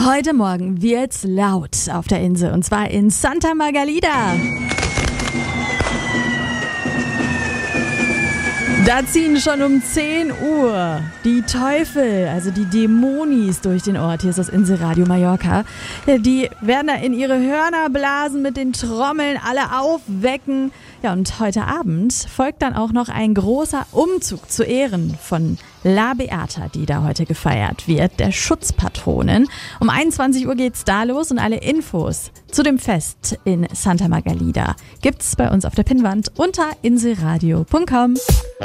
Heute Morgen wird's laut auf der Insel und zwar in Santa Margalida. Da ziehen schon um 10 Uhr die Teufel, also die Dämonis durch den Ort. Hier ist das Inselradio Mallorca. Die werden da in ihre Hörner blasen, mit den Trommeln alle aufwecken. Ja, und heute Abend folgt dann auch noch ein großer Umzug zu Ehren von La Beata, die da heute gefeiert wird, der Schutzpatronin. Um 21 Uhr geht's da los und alle Infos zu dem Fest in Santa Margalida gibt's bei uns auf der Pinnwand unter inselradio.com.